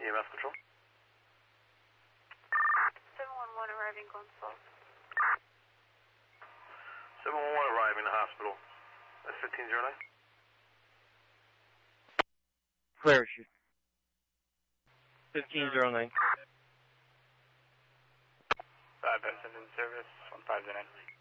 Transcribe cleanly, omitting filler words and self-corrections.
EMS control. 711 arriving Gonzales. 711 arriving to hospital. That's 1509. Clear issue. 1509. 5 in service, 1509.